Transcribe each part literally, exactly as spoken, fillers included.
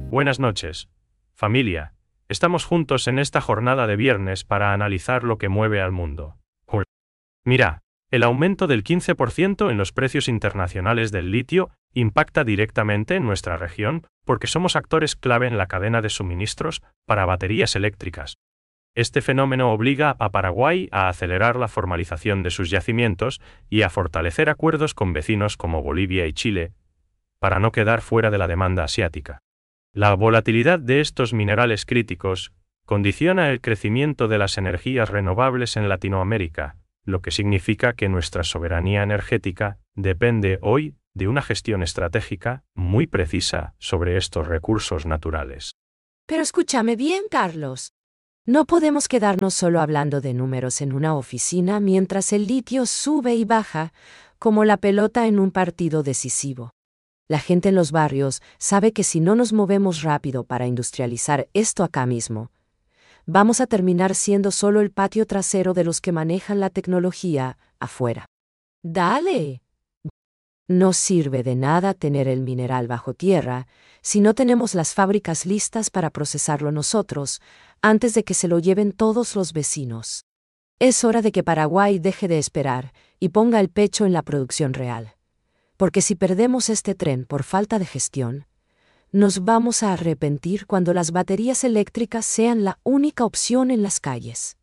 Buenas noches, familia. Estamos juntos en esta jornada de viernes para analizar lo que mueve al mundo. Mira, el aumento del quince por ciento en los precios internacionales del litio impacta directamente en nuestra región porque somos actores clave en la cadena de suministros para baterías eléctricas. Este fenómeno obliga a Paraguay a acelerar la formalización de sus yacimientos y a fortalecer acuerdos con vecinos como Bolivia y Chile, para no quedar fuera de la demanda asiática. La volatilidad de estos minerales críticos condiciona el crecimiento de las energías renovables en Latinoamérica, lo que significa que nuestra soberanía energética depende hoy de una gestión estratégica muy precisa sobre estos recursos naturales. Pero escúchame bien, Carlos. No podemos quedarnos solo hablando de números en una oficina mientras el litio sube y baja, como la pelota en un partido decisivo. La gente en los barrios sabe que si no nos movemos rápido para industrializar esto acá mismo, vamos a terminar siendo solo el patio trasero de los que manejan la tecnología afuera. ¡Dale! No sirve de nada tener el mineral bajo tierra si no tenemos las fábricas listas para procesarlo nosotros, antes de que se lo lleven todos los vecinos. Es hora de que Paraguay deje de esperar y ponga el pecho en la producción real. Porque si perdemos este tren por falta de gestión, nos vamos a arrepentir cuando las baterías eléctricas sean la única opción en las calles.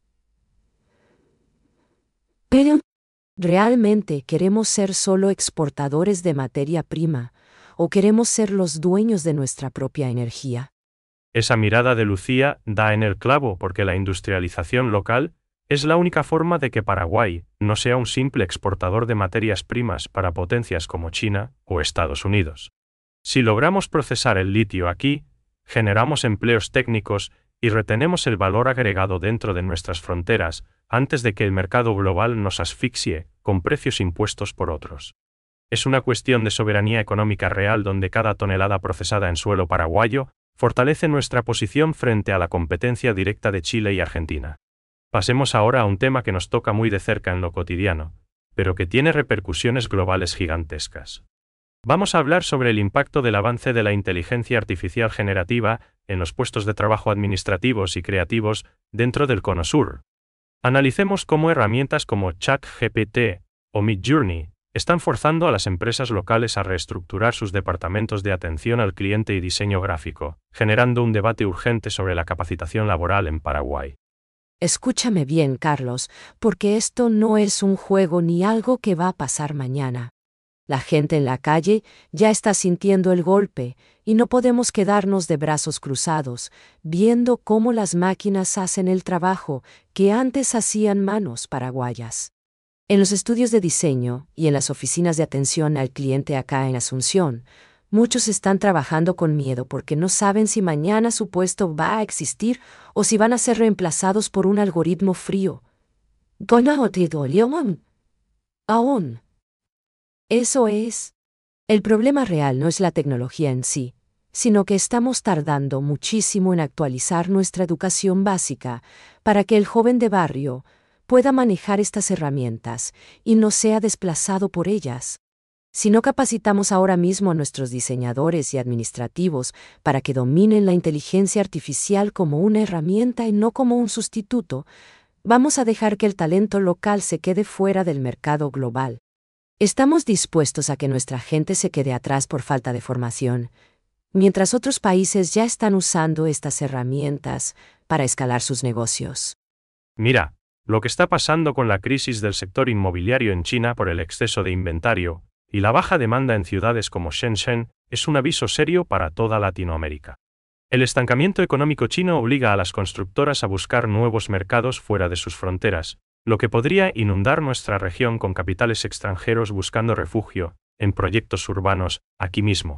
Pero, ¿realmente queremos ser solo exportadores de materia prima o queremos ser los dueños de nuestra propia energía? Esa mirada de Lucía da en el clavo porque la industrialización local es la única forma de que Paraguay no sea un simple exportador de materias primas para potencias como China o Estados Unidos. Si logramos procesar el litio aquí, generamos empleos técnicos y retenemos el valor agregado dentro de nuestras fronteras antes de que el mercado global nos asfixie con precios impuestos por otros. Es una cuestión de soberanía económica real donde cada tonelada procesada en suelo paraguayo fortalece nuestra posición frente a la competencia directa de Chile y Argentina. Pasemos ahora a un tema que nos toca muy de cerca en lo cotidiano, pero que tiene repercusiones globales gigantescas. Vamos a hablar sobre el impacto del avance de la inteligencia artificial generativa en los puestos de trabajo administrativos y creativos dentro del Cono Sur. Analicemos cómo herramientas como ChatGPT o Midjourney están forzando a las empresas locales a reestructurar sus departamentos de atención al cliente y diseño gráfico, generando un debate urgente sobre la capacitación laboral en Paraguay. Escúchame bien, Carlos, porque esto no es un juego ni algo que va a pasar mañana. La gente en la calle ya está sintiendo el golpe y no podemos quedarnos de brazos cruzados, viendo cómo las máquinas hacen el trabajo que antes hacían manos paraguayas. En los estudios de diseño y en las oficinas de atención al cliente acá en Asunción, muchos están trabajando con miedo porque no saben si mañana su puesto va a existir o si van a ser reemplazados por un algoritmo frío. Aún. Eso es. El problema real no es la tecnología en sí, sino que estamos tardando muchísimo en actualizar nuestra educación básica para que el joven de barrio pueda manejar estas herramientas y no sea desplazado por ellas. Si no capacitamos ahora mismo a nuestros diseñadores y administrativos para que dominen la inteligencia artificial como una herramienta y no como un sustituto, vamos a dejar que el talento local se quede fuera del mercado global. Estamos dispuestos a que nuestra gente se quede atrás por falta de formación, mientras otros países ya están usando estas herramientas para escalar sus negocios. Mira, lo que está pasando con la crisis del sector inmobiliario en China por el exceso de inventario y la baja demanda en ciudades como Shenzhen es un aviso serio para toda Latinoamérica. El estancamiento económico chino obliga a las constructoras a buscar nuevos mercados fuera de sus fronteras, lo que podría inundar nuestra región con capitales extranjeros buscando refugio en proyectos urbanos aquí mismo.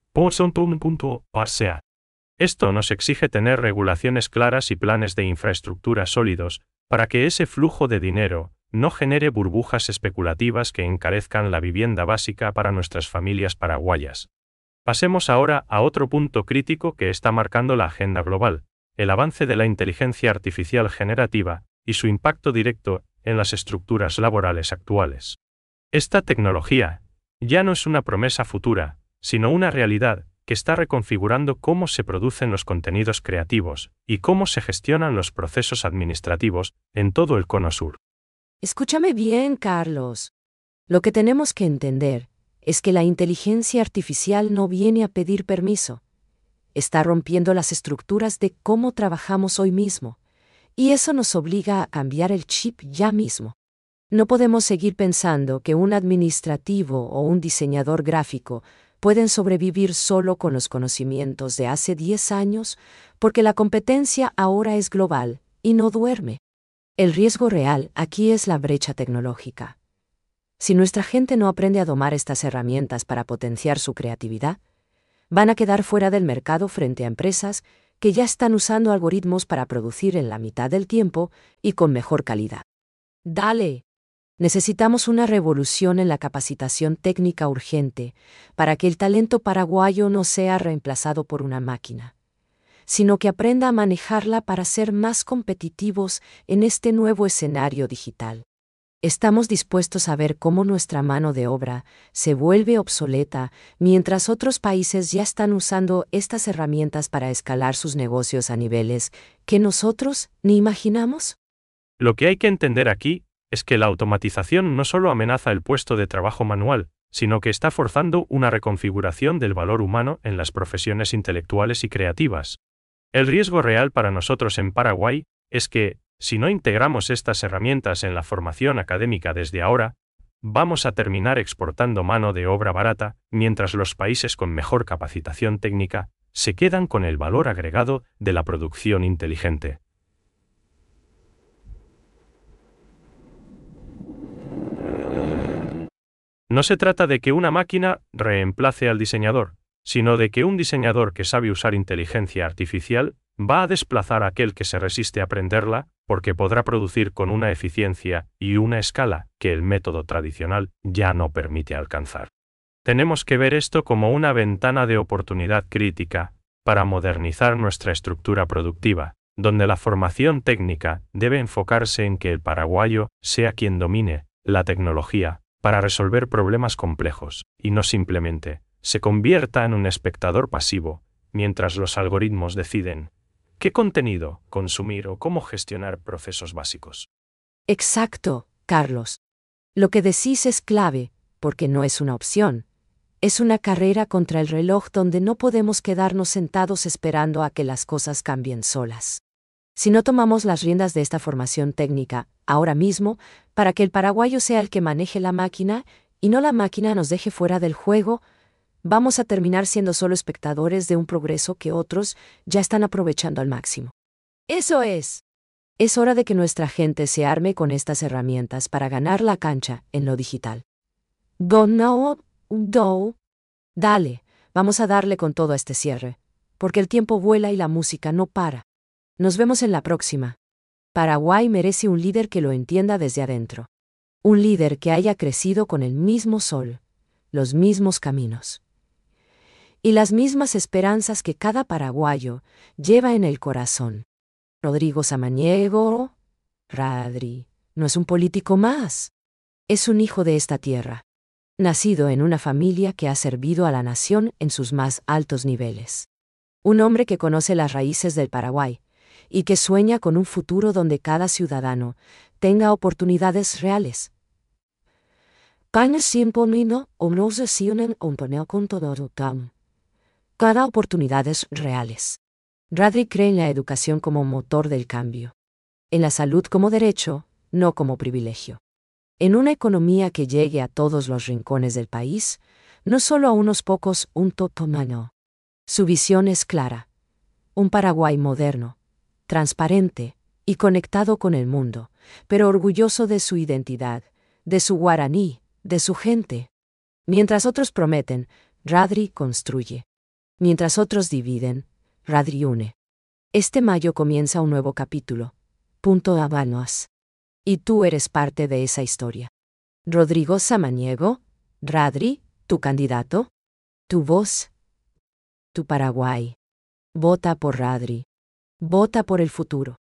Esto nos exige tener regulaciones claras y planes de infraestructura sólidos para que ese flujo de dinero no genere burbujas especulativas que encarezcan la vivienda básica para nuestras familias paraguayas. Pasemos ahora a otro punto crítico que está marcando la agenda global, el avance de la inteligencia artificial generativa y su impacto directo en las estructuras laborales actuales. Esta tecnología ya no es una promesa futura, sino una realidad que está reconfigurando cómo se producen los contenidos creativos y cómo se gestionan los procesos administrativos en todo el Cono Sur. Escúchame bien, Carlos. Lo que tenemos que entender es que la inteligencia artificial no viene a pedir permiso. Está rompiendo las estructuras de cómo trabajamos hoy mismo, y eso nos obliga a cambiar el chip ya mismo. No podemos seguir pensando que un administrativo o un diseñador gráfico pueden sobrevivir solo con los conocimientos de hace diez años, porque la competencia ahora es global y no duerme. El riesgo real aquí es la brecha tecnológica. Si nuestra gente no aprende a domar estas herramientas para potenciar su creatividad, van a quedar fuera del mercado frente a empresas que ya están usando algoritmos para producir en la mitad del tiempo y con mejor calidad. Dale. Necesitamos una revolución en la capacitación técnica urgente para que el talento paraguayo no sea reemplazado por una máquina, sino que aprenda a manejarla para ser más competitivos en este nuevo escenario digital. Estamos dispuestos a ver cómo nuestra mano de obra se vuelve obsoleta mientras otros países ya están usando estas herramientas para escalar sus negocios a niveles que nosotros ni imaginamos. Lo que hay que entender aquí es que la automatización no solo amenaza el puesto de trabajo manual, sino que está forzando una reconfiguración del valor humano en las profesiones intelectuales y creativas. El riesgo real para nosotros en Paraguay es que, si no integramos estas herramientas en la formación académica desde ahora, vamos a terminar exportando mano de obra barata, mientras los países con mejor capacitación técnica se quedan con el valor agregado de la producción inteligente. No se trata de que una máquina reemplace al diseñador, sino de que un diseñador que sabe usar inteligencia artificial va a desplazar a aquel que se resiste a aprenderla, porque podrá producir con una eficiencia y una escala que el método tradicional ya no permite alcanzar. Tenemos que ver esto como una ventana de oportunidad crítica para modernizar nuestra estructura productiva, donde la formación técnica debe enfocarse en que el paraguayo sea quien domine la tecnología para resolver problemas complejos, y no simplemente se convierta en un espectador pasivo, mientras los algoritmos deciden qué contenido consumir o cómo gestionar procesos básicos. Exacto, Carlos. Lo que decís es clave, porque no es una opción. Es una carrera contra el reloj donde no podemos quedarnos sentados esperando a que las cosas cambien solas. Si no tomamos las riendas de esta formación técnica, ahora mismo, para que el paraguayo sea el que maneje la máquina y no la máquina nos deje fuera del juego, vamos a terminar siendo solo espectadores de un progreso que otros ya están aprovechando al máximo. Eso es. Es hora de que nuestra gente se arme con estas herramientas para ganar la cancha en lo digital. Go no, do. Dale, vamos a darle con todo a este cierre, porque el tiempo vuela y la música no para. Nos vemos en la próxima. Paraguay merece un líder que lo entienda desde adentro. Un líder que haya crecido con el mismo sol, los mismos caminos y las mismas esperanzas que cada paraguayo lleva en el corazón. Rodrigo Samaniego, Radri, no es un político más. Es un hijo de esta tierra, nacido en una familia que ha servido a la nación en sus más altos niveles. Un hombre que conoce las raíces del Paraguay y que sueña con un futuro donde cada ciudadano tenga oportunidades reales. Cada oportunidades reales. Radri cree en la educación como motor del cambio. En la salud como derecho, no como privilegio. En una economía que llegue a todos los rincones del país, no solo a unos pocos, un totomano. Su visión es clara. Un Paraguay moderno, transparente y conectado con el mundo, pero orgulloso de su identidad, de su guaraní, de su gente. Mientras otros prometen, Radri construye. Mientras otros dividen, Radri une. Este mayo comienza un nuevo capítulo. Punto Habanos. Y tú eres parte de esa historia. Rodrigo Samaniego, Radri, tu candidato, tu voz, tu Paraguay. Vota por Radri. Vota por el futuro.